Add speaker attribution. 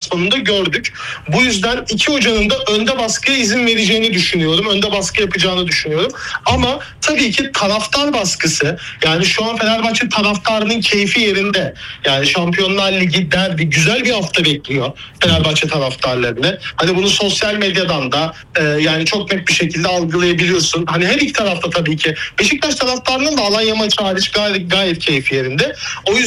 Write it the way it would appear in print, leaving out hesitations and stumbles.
Speaker 1: sonunda gördük. Bu yüzden iki hocanın da önde baskıya izin vereceğini düşünüyorum. Önde baskı yapacağını düşünüyorum. Ama tabii ki taraftar baskısı, yani şu an Fenerbahçe taraftarının keyfi yerinde. Yani Şampiyonlar Ligi derbi, güzel bir hafta bekliyor Fenerbahçe taraftarlarını. Hani bunu sosyal medyadan da yani çok net bir şekilde algılayabiliyorsun. Hani her iki tarafta tabii ki. Beşiktaş taraftarının da Alanya maçı hariç gayet keyfi yerinde. O yüzden